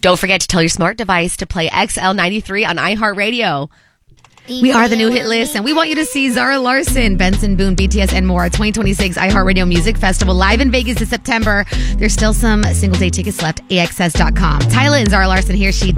Don't forget to tell your smart device to play XL93 on iHeartRadio. We are the new hit list, and we want you to see Zara Larsson, Benson Boone, BTS, and more at 2026 iHeartRadio Music Festival live in Vegas in September. There's still some single day tickets left. AXS.com. Tyla and Zara Larsson here. She